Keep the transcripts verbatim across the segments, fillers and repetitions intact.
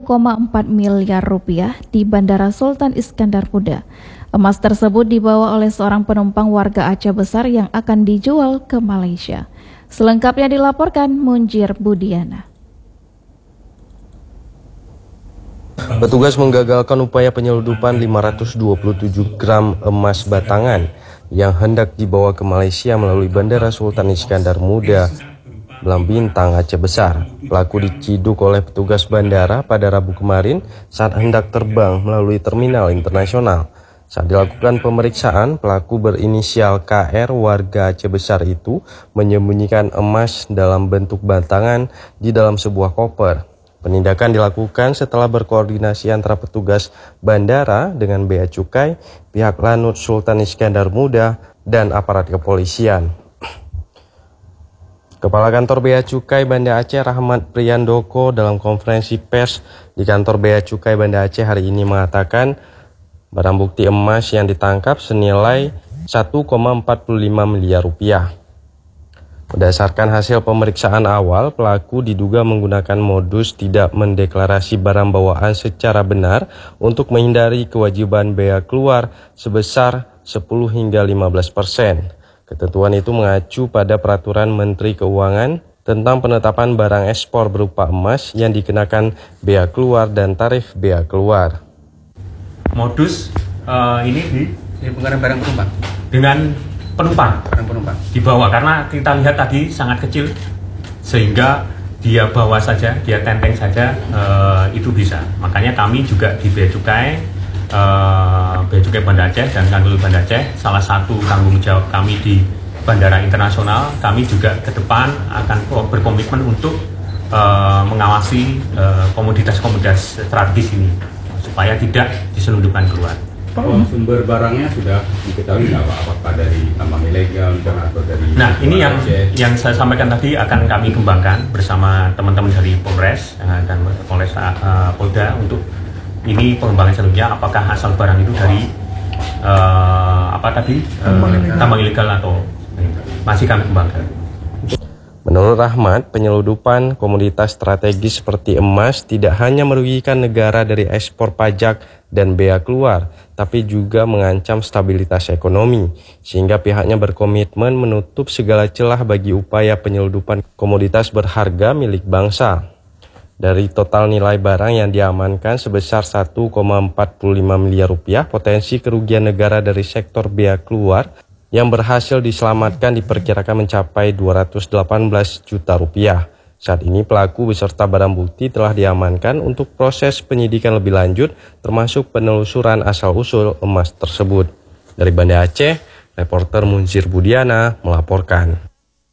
koma empat miliar rupiah di Bandara Sultan Iskandar Muda. Emas tersebut dibawa oleh seorang penumpang warga Aceh Besar yang akan dijual ke Malaysia. Selengkapnya dilaporkan Munjir Budiana. Petugas menggagalkan upaya penyelundupan lima ratus dua puluh tujuh gram emas batangan yang hendak dibawa ke Malaysia melalui Bandara Sultan Iskandar Muda, Belambintang, Aceh Besar. Pelaku diciduk oleh petugas bandara pada Rabu kemarin saat hendak terbang melalui terminal internasional. Saat dilakukan pemeriksaan, pelaku berinisial K R warga Aceh Besar itu menyembunyikan emas dalam bentuk batangan di dalam sebuah koper. Penindakan dilakukan setelah berkoordinasi antara petugas bandara dengan Bea Cukai, pihak Lanut Sultan Iskandar Muda, dan aparat kepolisian. Kepala Kantor Bea Cukai Banda Aceh Rahmat Priyandoko dalam konferensi pers di Kantor Bea Cukai Banda Aceh hari ini mengatakan barang bukti emas yang ditangkap senilai satu koma empat puluh lima miliar rupiah. Berdasarkan hasil pemeriksaan awal, pelaku diduga menggunakan modus tidak mendeklarasi barang bawaan secara benar untuk menghindari kewajiban bea keluar sebesar sepuluh hingga lima belas persen. Ketentuan itu mengacu pada Peraturan Menteri Keuangan tentang penetapan barang ekspor berupa emas yang dikenakan bea keluar dan tarif bea keluar. Modus uh, ini di, di pengenalan barang penumpang dengan penumpang, barang penumpang dibawa karena kita lihat tadi sangat kecil sehingga dia bawa saja, dia tenteng saja uh, itu bisa. Makanya kami juga di Bea Cukai, uh, Bea Cukai Banda Aceh dan Kanwil Banda Aceh, salah satu tanggung jawab kami di Bandara Internasional, kami juga ke depan akan berkomitmen untuk uh, mengawasi komoditas-komoditas uh, strategis ini supaya tidak diselundupkan keluar. Oh, sumber barangnya sudah diketahui nggak, Pak? Apakah dari tambang ilegal atau dari... Nah, ini yang Aceh? yang saya sampaikan tadi akan kami kembangkan bersama teman-teman dari Polres uh, dan Polres uh, Polda untuk ini pengembangan selanjutnya. Apakah asal barang itu dari uh, apa tadi uh, tambang ilegal atau masih kami kembangkan. Menurut Rahmat, penyeludupan komoditas strategis seperti emas tidak hanya merugikan negara dari ekspor pajak dan bea keluar, tapi juga mengancam stabilitas ekonomi, sehingga pihaknya berkomitmen menutup segala celah bagi upaya penyeludupan komoditas berharga milik bangsa. Dari total nilai barang yang diamankan sebesar satu koma empat puluh lima miliar rupiah, potensi kerugian negara dari sektor bea keluar yang berhasil diselamatkan diperkirakan mencapai dua ratus delapan belas juta rupiah. Saat ini pelaku beserta barang bukti telah diamankan untuk proses penyidikan lebih lanjut, termasuk penelusuran asal-usul emas tersebut. Dari Banda Aceh, reporter Munjir Budiana melaporkan.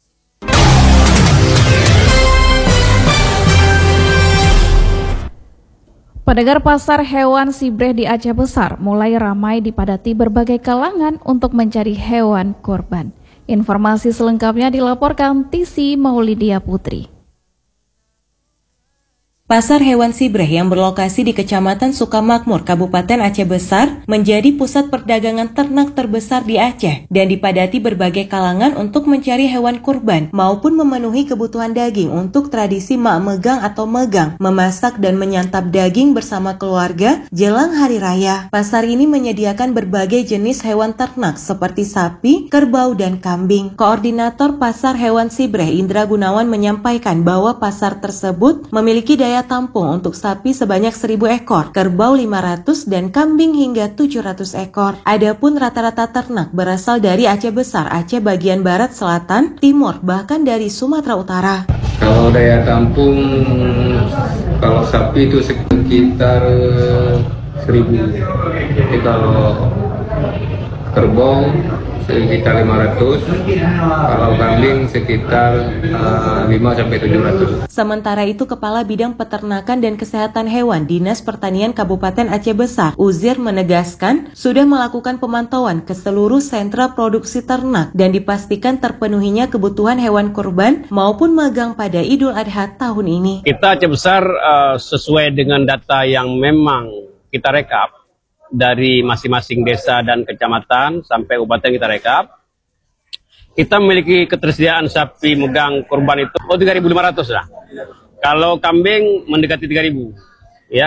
Pedagang pasar hewan Sibreh di Aceh Besar mulai ramai dipadati berbagai kalangan untuk mencari hewan kurban. Informasi selengkapnya dilaporkan Tisi Maulidia Putri. Pasar hewan Sibreh yang berlokasi di Kecamatan Sukamakmur, Kabupaten Aceh Besar, menjadi pusat perdagangan ternak terbesar di Aceh dan dipadati berbagai kalangan untuk mencari hewan kurban maupun memenuhi kebutuhan daging untuk tradisi mak megang atau megang, memasak dan menyantap daging bersama keluarga jelang hari raya. Pasar ini menyediakan berbagai jenis hewan ternak seperti sapi, kerbau, dan kambing. Koordinator Pasar Hewan Sibreh, Indra Gunawan, menyampaikan bahwa pasar tersebut memiliki daya tampung untuk sapi sebanyak seribu ekor, kerbau lima ratus, dan kambing hingga tujuh ratus ekor. Adapun rata-rata ternak berasal dari Aceh Besar, Aceh bagian barat, selatan, timur, bahkan dari Sumatera Utara. Kalau daya tampung, kalau sapi itu sekitar seribu, jadi kalau kerbau sekitar lima ratus, kalau kambing sekitar uh, lima sampai tujuh ratus. Sementara itu, Kepala Bidang Peternakan dan Kesehatan Hewan Dinas Pertanian Kabupaten Aceh Besar, Uzir, menegaskan sudah melakukan pemantauan ke seluruh sentra produksi ternak dan dipastikan terpenuhinya kebutuhan hewan kurban maupun magang pada Idul Adha tahun ini. Kita Aceh Besar uh, sesuai dengan data yang memang kita rekap dari masing-masing desa dan kecamatan sampai kabupaten kita rekap, kita memiliki ketersediaan sapi megang kurban itu oh tiga ribu lima ratus lah. Kalau kambing mendekati tiga ribu.